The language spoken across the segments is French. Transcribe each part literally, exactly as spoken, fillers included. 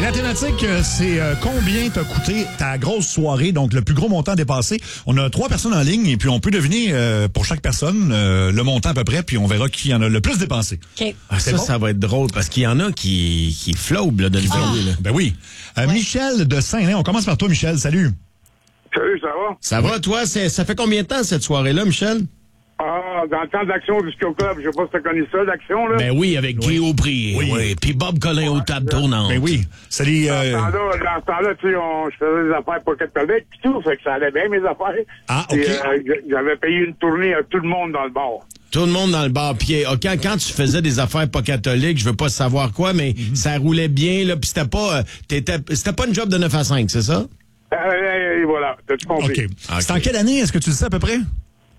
La thématique, c'est euh, combien t'a coûté ta grosse soirée, donc le plus gros montant dépassé. On a trois personnes en ligne et puis on peut deviner euh, pour chaque personne euh, le montant à peu près, puis on verra qui en a le plus dépensé. Okay. Ah, ça, bon? Ça va être drôle parce qu'il y en a qui, qui flobent là, de le ah. payer. Ben oui. Euh, ouais. Michel de Saint-Lin, on commence par toi, Michel. Salut. Salut, ça va? Ça va, toi? C'est, ça fait combien de temps cette soirée-là, Michel? Ah, dans le temps d'Action du Ski Club, je sais pas si tu connais ça, d'Action, là. Ben oui, avec Guy oui. Aubry. Oui. oui. Puis Bob Collin aux tables tournantes. Ben oui. Salut. Euh... Dans ce temps-là, dans ce temps-là, tu sais, on, je faisais des affaires pour catholiques pis tout, fait que ça allait bien, mes affaires. Ah, OK. Et, euh, j'avais payé une tournée à tout le monde dans le bar. Tout le monde dans le bar. Puis quand, quand tu faisais des affaires pas catholiques, je veux pas savoir quoi, mais mm-hmm. ça roulait bien, là, puis c'était pas, euh, t'étais, c'était pas une job de neuf à cinq, c'est ça? Euh, et voilà, t'as tout compris. OK. okay. C'est en quelle année, est-ce que tu le sais à peu près?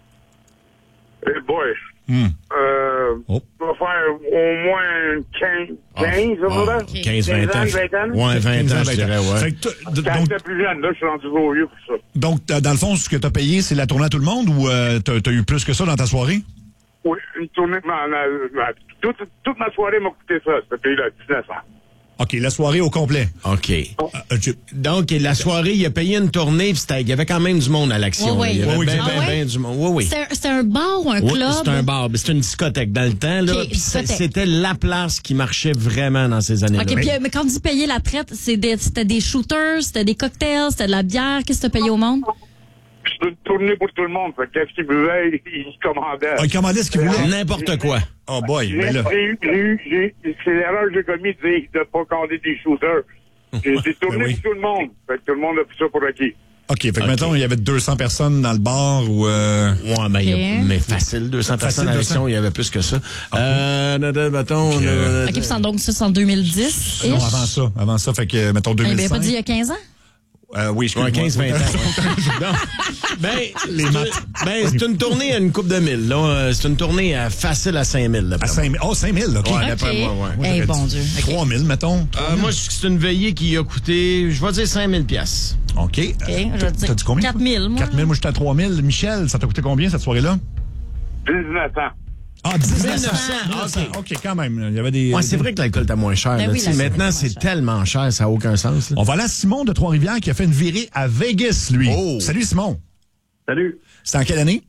Eh boy. Mm. Euh, oh. On va faire au moins quinze, quinze, oh, là? Oh, quinze, vingt ans. vingt ans? Ouais, vingt ans, je dirais, ouais. Fait que quand j'étais plus jeune, là, je suis rendu trop vieux pour ça. Donc, dans le fond, ce que t'as payé, c'est la tournée à tout le monde ou euh, t'as, t'as eu plus que ça dans ta soirée? Oui, une tournée, ma, ma, ma, toute, toute ma soirée m'a coûté ça, c'était payé là, dix-neuf cents. OK, la soirée au complet. OK. Oh. Euh, je... Donc, la soirée, il a payé une tournée, puis il y avait quand même du monde à l'action. Oui, oui. Il y avait oui, bien, oui. bien, ah, bien ouais? du monde. Oui, oui. C'était, c'était un bar ou un oui, club? C'était un bar. C'était une discothèque dans le temps. Là, okay, c'était la place qui marchait vraiment dans ces années-là. OK, puis, mais quand tu dis payer la traite, c'est des, c'était des shooters, c'était des cocktails, c'était de la bière. Qu'est-ce que tu as payé au monde? C'était une tournée pour tout le monde. Fait qu'est-ce qu'il buvait, il commandait. Ah, il commandait ce qu'il voulait? N'importe quoi. Oh boy, j'ai, ben là. J'ai, j'ai, j'ai, c'est l'erreur que j'ai commise de ne pas commander des shooters. J'ai des tournées oui. pour tout le monde. Fait que tout le monde a pris ça pour acquis. OK, fait que okay. mettons, il y avait deux cents personnes dans le bar ou... Euh... Ouais, mais, okay. mais facile, deux cents personnes à l'action, il y avait plus que ça. Okay. Euh, mettons... OK, euh, OK, puis c'est donc ça, c'est en deux mille dix? Non, avant ça. Avant ça, fait que, mettons, deux mille cinq. Il n'avait pas dit il y a quinze ans? Euh, oui, je ouais, quinze vingt ans. non. Ben, les maths. Ben, c'est une tournée à une coupe de mille. Là. C'est une tournée à, facile à cinq mille. À cinq mille. Oh, cinq mille, OK. Ouais, d'après okay. moi, ouais. Moi, hey, bon Dieu. trois mille, mettons. Euh, moi, c'est une veillée qui a coûté, je vais dire cinq mille piastres. OK. OK, je vais dire t'as dit combien? quatre mille, moi. quatre mille, moi, j'étais à trois mille. Michel, ça t'a coûté combien, cette soirée-là? dix-neuf cents. Ah, dix-neuf cents. dix-neuf cents. OK, quand même. Il y avait des... Ouais, c'est vrai que l'alcool était moins cher. Ben là, oui, maintenant, c'est cher. tellement cher, ça n'a aucun sens. Là. On va aller à Simon de Trois-Rivières qui a fait une virée à Vegas, lui. Oh. Salut, Simon. Salut. C'était en quelle année?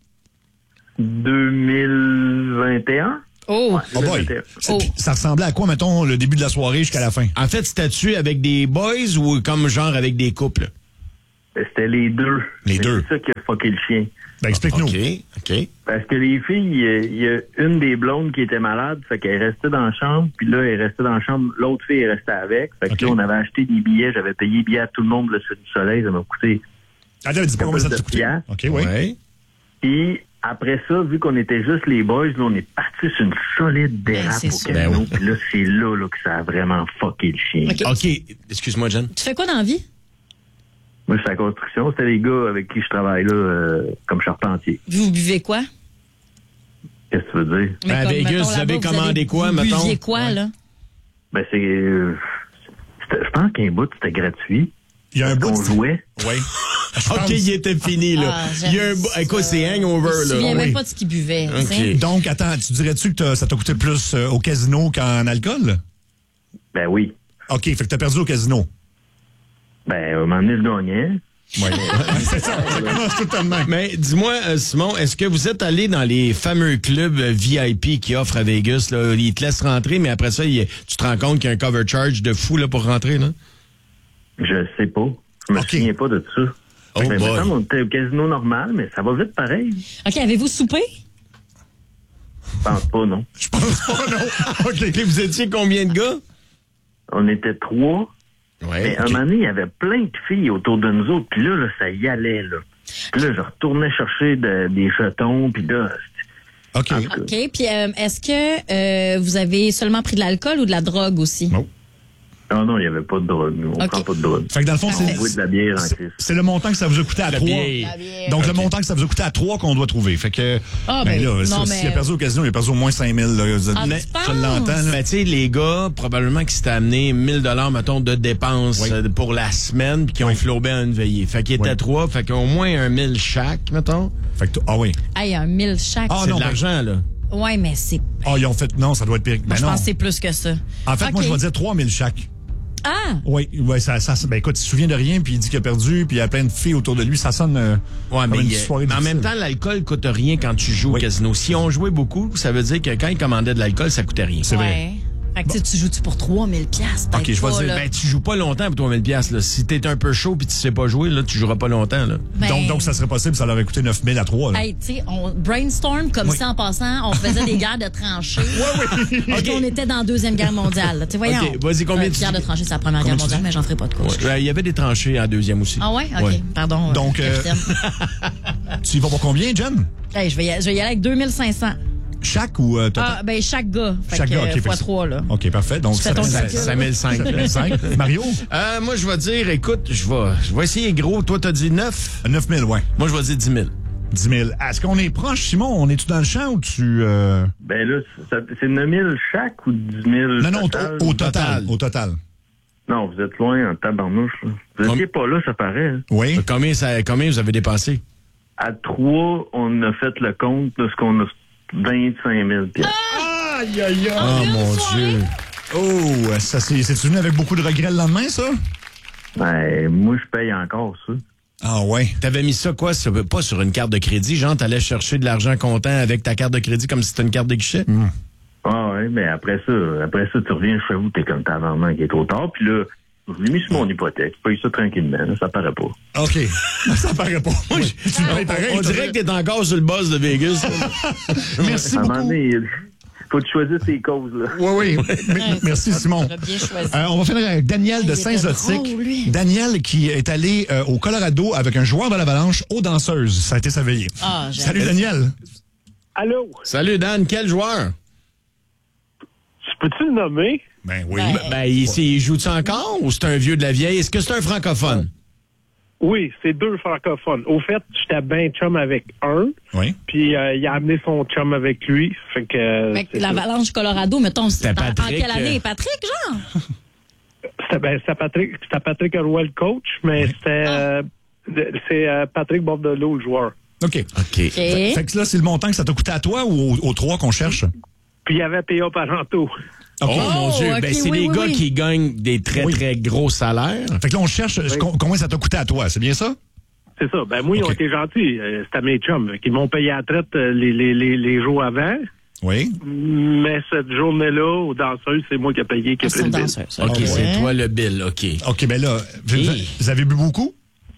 deux mille vingt et un. Oh. Ouais, Oh boy. Oh. Ça ressemblait à quoi, mettons, le début de la soirée jusqu'à la fin? En fait, c'était-tu avec des boys ou comme genre avec des couples? C'était les deux. Les Mais deux. C'est ça qui a fucké le chien. Ben, explique-nous. OK, OK. Parce que les filles, il y a une des blondes qui était malade, fait qu'elle restait dans la chambre, puis là, elle restait dans la chambre, l'autre fille est restée avec. Fait que okay. là, on avait acheté des billets, j'avais payé billets à tout le monde, le Sud du Soleil, ça m'a coûté... Ah, dis pas combien ça t'a coûté. OK, oui. Ouais. Puis après ça, vu qu'on était juste les boys, là, on est parti sur une solide dérape ben, au casino, puis là, c'est là, là que ça a vraiment fucké le chien. OK. OK. Excuse-moi, Jen. Tu fais quoi dans la vie? Moi, je fais la construction. C'était les gars avec qui je travaille là, euh, comme charpentier. Vous buvez quoi? Qu'est-ce que tu veux dire? Ben, à comme, Vegas, mettons, vous avez là-bas, commandé vous avez, quoi, vous mettons? buviez quoi, ouais. là? Ben, c'est... Euh, je pense qu'un bout, c'était gratuit. Il y a un bout qu'on de... jouait. Oui. OK, il était fini, là. Ah, il y a un bout... Écoute, c'est hangover, Je là. me souviens même oui. pas de ce qu'il buvait. OK. Donc, attends, tu dirais-tu que t'as, ça t'a coûté plus euh, au casino qu'en alcool? Ben oui. OK, fait que t'as perdu au casino. Ben, à un moment donné, je gagnais. Oui, c'est ça. Ça commence tout le temps. Mais dis-moi, euh, Simon, est-ce que vous êtes allé dans les fameux clubs euh, V I P qui offrent à Vegas? Là? Ils te laissent rentrer, mais après ça, il, tu te rends compte qu'il y a un cover charge de fou là, pour rentrer, là? Je sais pas. Je me Okay. souviens pas de ça. Oh mais boy. maintenant, on était au casino normal, mais ça va vite pareil. OK, avez-vous soupé? Je pense pas, non. Je pense pas, non. OK. Et vous étiez combien de gars? On était trois. Ouais. Mais un moment donné, il y avait plein de filles autour de nous autres. Puis là, là, ça y allait, là. Puis là, je retournais chercher de, des jetons. Puis là... OK. OK, puis euh, est-ce que euh, vous avez seulement pris de l'alcool ou de la drogue aussi? Non. Non, non, il n'y avait pas de drogue. Nous, on Okay. prend pas de drogue. Fait que dans le fond, On c'est, boit de la bière en c'est, crise. c'est le montant que ça vous a coûté à La trois. bière. La bière. Donc, Okay. le montant que ça vous a coûté à trois qu'on doit trouver. Fait que, Ah, ben ben, là, non, ça, mais- s'il a perdu au casino, il a perdu au moins cinq mille. Là. Ah, Mais, tu je penses? l'entends. Là. Mais tu sais, les gars, probablement qu'ils s'étaient amené mille dollars, mettons, de dépenses Oui. euh, pour la semaine, puis qu'ils ont Oui. flobé à une veillée. Fait qu'ils étaient Oui. trois, fait qu'au moins un mille chaque, mettons. Fait que, t- ah oui. Hey, un mille chaque. Ah, C'est non, de ben- l'argent, là. Ouais, mais c'est... Ah, ils ont fait, non, ça doit être pire. Moi, Ben je non. pense que c'est plus que ça. En fait, OK. moi, je vais dire trois mille chaque. Ah! Oui, ouais, ça, ça, ben écoute, il se souvient de rien, puis il dit qu'il a perdu, puis il y a plein de filles autour de lui. Ça sonne euh, Ouais, comme mais une il- soirée en difficile. même temps, l'alcool coûte rien quand tu joues Oui. au casino. Si on jouait beaucoup, ça veut dire que quand ils commandaient de l'alcool, ça coûtait rien. C'est vrai. Ouais. Fait que tu sais, tu joues-tu pour trois mille piastres? Ok, je vais dire, Ben, tu joues pas longtemps pour trois mille piastres, là. Si t'es un peu chaud puis tu sais pas jouer, là, tu joueras pas longtemps, là. Ben, Donc, donc, ça serait possible, ça leur aurait coûté neuf mille à trois. Là. Hey, tu sais, on brainstorm comme Oui. ça en passant, on faisait des guerres de tranchées. oui. Et on était dans la Deuxième Guerre mondiale. Tu sais, voyons. Ok, vas-y, combien Euh, tu guerre dis? de tranchées, c'est la Première Combien Guerre tu mondiale, dis? mais j'en ferai pas de coach. Ouais, il y avait des tranchées en deuxième aussi. Ah ouais? OK. Ouais. Pardon. Donc, euh, euh, capitaine. Tu y vas pour combien, Jen? Hey, je, vais y, je vais y aller avec deux mille cinq cents. Chaque ou euh, total? Ah, ben chaque gars. Fait Chaque que, gars, OK. euh, fait fois que- trois, là. OK, parfait. Donc, Tu fais ton ça calcul. cinq mille cinq. cinq. Mario? Euh, moi, je vais dire, écoute, je vais, je vais essayer gros. Toi, t'as dit neuf. neuf mille, ouais. Moi, je vais dire dix mille. dix mille. Est-ce qu'on est proche, Simon? On est-tu dans le champ ou tu... euh, Ben là, ça- c'est neuf mille chaque ou dix mille? Non, non, au, total? au total. Total. Au total. Non, vous êtes loin en tabarnouche. Là. Vous étiez pas là, ça paraît. Hein. Oui. Combien, ça, combien vous avez dépensé? À trois, on a fait le compte de ce qu'on a vingt-cinq mille piastres. Aïe, aïe, aïe. Oh, une mon soirée? Dieu. Oh, ça, c'est, c'est-tu venu avec beaucoup de regrets le lendemain, ça? Ben, moi, je paye encore ça. Ah, ouais. T'avais mis ça, quoi? Sur- pas sur une carte de crédit. Genre, t'allais chercher de l'argent comptant avec ta carte de crédit comme si c'était une carte de guichet? Ah ouais, mais après ça, après ça, tu reviens chez vous, t'es comme tabarnak qui est trop tard, puis là, je l'ai mis sur mon hypothèque. Je paye ça tranquillement, là, ça paraît pas. OK. Ça paraît pas. Moi, tu le payes pareil. On t'as dirait vrai. que t'es encore sur le boss de Vegas. Merci À un moment beaucoup. donné, faut que tu choisisses tes causes, là. Oui, oui. M- Merci, Simon. On a bien choisi. Euh, on va finir avec Daniel de il était Saint-Zotique. drôle, lui. Daniel qui est allé euh, au Colorado avec un joueur de l'Avalanche aux danseuses. Ça a été sa veillée. Ah, j'aime. Salut, Daniel. Allô? Salut, Dan. Quel joueur? Peux-tu le nommer? Ben oui. Ben, Ben, il, c'est- il joue-tu encore ou c'est un vieux de la vieille? Est-ce que c'est un francophone? Oui, c'est deux francophones. Au fait, j'étais bien chum avec un, Oui. puis euh, il a amené son chum avec lui. Fait que. euh, Fait que c'est ça. l'Avalanche Colorado, mettons, C'était c'est en, en Patrick, quelle année? euh, Patrick, genre? C'était ben, c'était Patrick, c'était Patrick Roy le coach, mais c'était. euh, de- c'est euh, Patrick Bordelot le joueur. OK. OK. OK. Fait que là, c'est le montant que ça t'a coûté à toi ou aux, aux trois qu'on cherche? Puis il y avait P A Parento. OK. Oh, mon Dieu. ok, Ben, c'est oui, des oui, gars oui. qui gagnent des très, Oui. très gros salaires. Fait que là, on cherche euh, com- combien ça t'a coûté à toi. C'est bien ça? C'est ça. Ben moi, ils ont Ok. été gentils. Euh, C'était mes chums. Ils m'ont payé à la traite euh, les, les, les, les jours avant. Oui. Mais cette journée-là, aux danseuses, c'est moi qui ai payé, qui ai Ah, pris c'est le bill. danseur, ça. OK, ouais. c'est toi le bill. OK. OK, ben là, vous, Hey. vous avez bu beaucoup?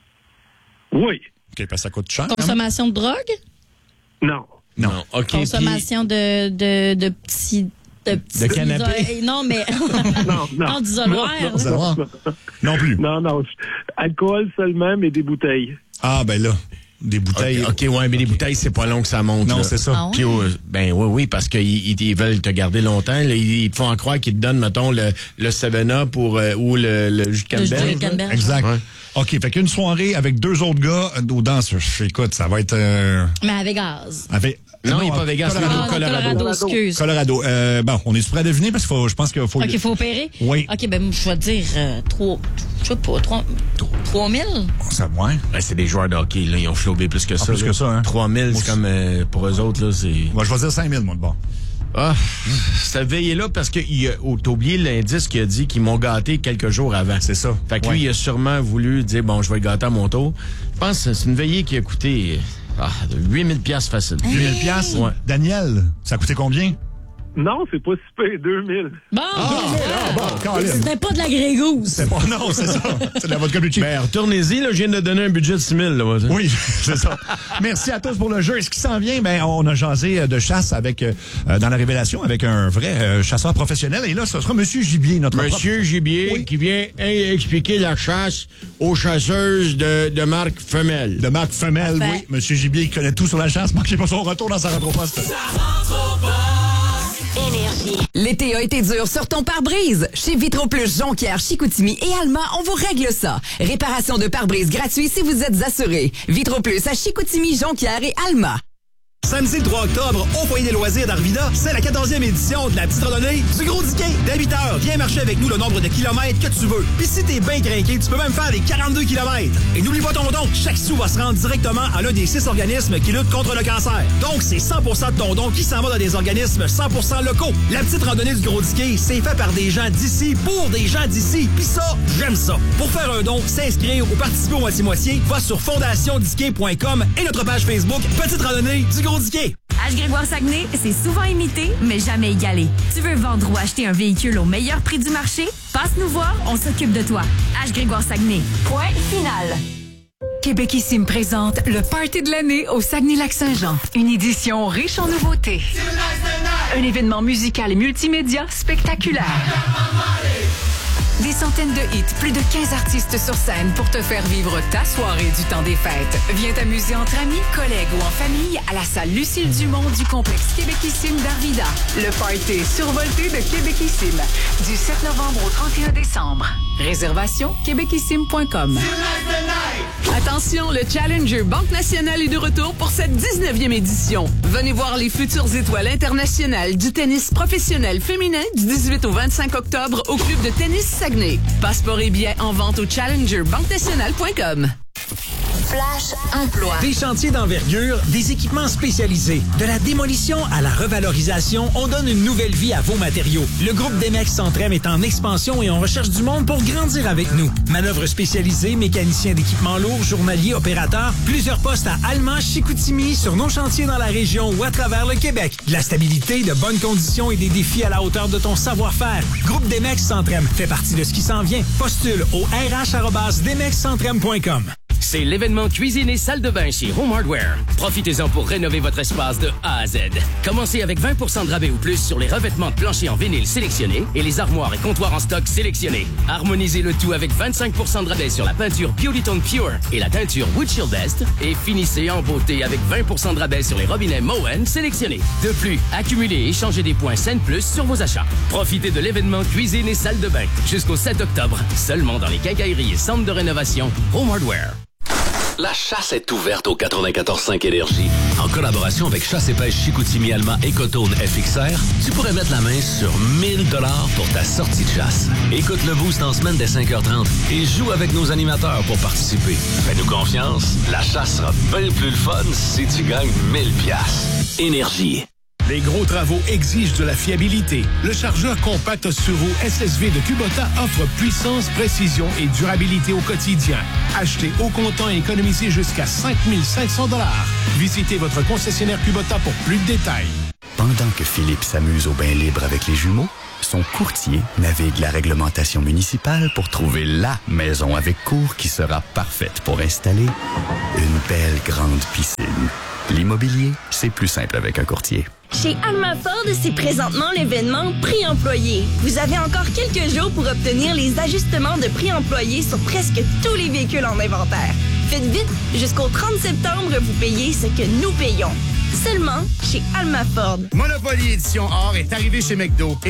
Oui. OK, parce que ça coûte cher. quand même. Consommation de drogue? Non. Non. OK. puis- Consommation de, de, de petits... De, petits De canapé? iso- Non, mais... Non, non. Non, d'isoloir. Non, Ça va? Non plus. Non, non. Alcool seulement, mais des bouteilles. Ah, ben là, des bouteilles. OK, ouais, mais les bouteilles, c'est pas long que ça monte. Non, là. c'est ça. Ah ouais? Puis, euh, ben oui, oui, parce qu'ils ils- ils veulent te garder longtemps. là. Ils, ils te font en croire qu'ils te donnent, mettons, le, le seven up pour, euh, ou le, le jus de Le jus de canneberge. là. canneberge. Exact. Ouais. OK, fait qu'une soirée avec deux autres gars euh, aux danseuses. Écoute, ça va être... euh, Mais avec gaz. avec... Non, il n'est pas Vegas, Colorado. il est Ah, au non, Colorado. Colorado, excuse. Colorado. Euh, bon, on est prêt à deviner parce qu'il faut, je pense qu'il faut... OK, il faut opérer? Oui. OK, ben je vais dire euh, trois... Je sais pas, trois... trois mille? Ça, ouais. Ben, c'est des joueurs de hockey, là. Ils ont flobé plus que ça. plus là. que ça, hein. trois mille, Moi, c'est comme, euh, pour eux autres, là, c'est... Moi, je vais dire cinq mille, moi, de bon. Ah, cette veillée-là, parce que il a- oh, t'as oublié l'indice qu'il a dit qu'ils m'ont gâté quelques jours avant. C'est ça. Fait que Ouais. lui, il a sûrement voulu dire, bon, je vais le gâter à mon tour. Je pense que c'est une veillée qui a coûté ah, huit mille piastres facile. huit mille piastres. Ouais. Daniel, ça a coûté combien? Non, c'est pas si peu, deux mille. Bon! Ah, bon, Colin. C'était pas de la grégousse. C'est pas, non, c'est ça. C'est de la vodka Blue Cheese. Ben, retournez-y, là, je viens de donner un budget de six mille, là, moi. Oui, c'est ça. Merci à tous pour le jeu. Et ce qui s'en vient, ben, on a jasé de chasse avec, euh, dans la révélation, avec un vrai euh, chasseur professionnel. Et là, ce sera Monsieur Gibier, notre Monsieur Gibier, Oui. qui vient hein, expliquer la chasse aux chasseuses de, de marque femelle. de marque femelle. Parfait. Oui, Monsieur Gibier, il connaît tout sur la chasse. Manquez pas son retour dans sa rétroposte. L'été a été dur sur ton pare-brise. Chez Vitroplus Jonquière, Chicoutimi et Alma, on vous règle ça. Réparation de pare-brise gratuit si vous êtes assuré. Vitroplus à Chicoutimi, Jonquière et Alma. Samedi le trois octobre, au Foyer des loisirs d'Arvida, c'est la quatorzième édition de la petite randonnée du Gros Diquet. Dès huit heures, viens marcher avec nous le nombre de kilomètres que tu veux. Puis si t'es bien craqué, tu peux même faire les quarante-deux kilomètres. Et n'oublie pas ton don, chaque sou va se rendre directement à l'un des six organismes qui luttent contre le cancer. Donc, c'est cent pour cent de ton don qui s'en va dans des organismes cent pour cent locaux. La petite randonnée du Gros Diquet, c'est fait par des gens d'ici, pour des gens d'ici. Puis ça, j'aime ça. Pour faire un don, s'inscrire ou participer au moitié-moitié, va sur fondation diquet point com et notre page Facebook Petite randonnée du Gros Diquet. H-Grégoire-Saguenay, c'est souvent imité, mais jamais égalé. Tu veux vendre ou acheter un véhicule au meilleur prix du marché? Passe nous voir, on s'occupe de toi. H-Grégoire-Saguenay. Point final. Québecissime présente le Party de l'année au Saguenay-Lac-Saint-Jean. Une édition riche en nouveautés. Un événement musical et multimédia spectaculaire. Des centaines de hits, plus de quinze artistes sur scène pour te faire vivre ta soirée du temps des fêtes. Viens t'amuser entre amis, collègues ou en famille à la salle Lucille Dumont du complexe Québecissime d'Arvida. Le party survolté de Québecissime. Du sept novembre au trente et un décembre. Réservation québecissime point com. Attention, le Challenger Banque Nationale est de retour pour cette dix-neuvième édition. Venez voir les futures étoiles internationales du tennis professionnel féminin du dix-huit au vingt-cinq octobre au club de tennis Saguenay. Passeport et billets en vente au challenger banque nationale point com. Flash emploi. Des chantiers d'envergure, des équipements spécialisés, de la démolition à la revalorisation, on donne une nouvelle vie à vos matériaux. Le groupe Demex Centrem est en expansion et on recherche du monde pour grandir avec nous. Manœuvres spécialisées, mécaniciens d'équipements lourds, journaliers, opérateurs, plusieurs postes à Allemand, Chicoutimi, sur nos chantiers dans la région ou à travers le Québec. De la stabilité, de bonnes conditions et des défis à la hauteur de ton savoir-faire. Groupe Demex Centrem fait partie de ce qui s'en vient. Postule au r h arobase demex centrem point com. C'est l'événement cuisine et salle de bain chez Home Hardware. Profitez-en pour rénover votre espace de A à Z. Commencez avec vingt pour cent de rabais ou plus sur les revêtements de plancher en vinyle sélectionnés et les armoires et comptoirs en stock sélectionnés. Harmonisez le tout avec vingt-cinq pour cent de rabais sur la peinture Beautytone Pure et la teinture Woodchill Best. Et finissez en beauté avec vingt pour cent de rabais sur les robinets Moen sélectionnés. De plus, accumulez et échangez des points Scène Plus sur vos achats. Profitez de l'événement cuisine et salle de bain jusqu'au sept octobre. Seulement dans les quincailleries et centres de rénovation Home Hardware. La chasse est ouverte au quatre-vingt-quatorze cinq Énergie. En collaboration avec Chasse et Pêche Chicoutimi Allemand Ecotone F X R, tu pourrais mettre la main sur mille dollars pour ta sortie de chasse. Écoute le Boost en semaine dès cinq heures trente et joue avec nos animateurs pour participer. Fais-nous confiance, la chasse sera bien plus le fun si tu gagnes mille piastres. Énergie. Les gros travaux exigent de la fiabilité. Le chargeur compact sur roue S S V de Kubota offre puissance, précision et durabilité au quotidien. Achetez au comptant et économisez jusqu'à cinq mille cinq cents dollars. Visitez votre concessionnaire Kubota pour plus de détails. Pendant que Philippe s'amuse au bain libre avec les jumeaux, son courtier navigue la réglementation municipale pour trouver la maison avec cour qui sera parfaite pour installer une belle grande piscine. L'immobilier, c'est plus simple avec un courtier. Chez Alma Ford, c'est présentement l'événement Prix Employé. Vous avez encore quelques jours pour obtenir les ajustements de prix employés sur presque tous les véhicules en inventaire. Faites vite, jusqu'au trente septembre, vous payez ce que nous payons. Seulement chez Alma Ford. Monopoly Édition Or est arrivé chez McDo.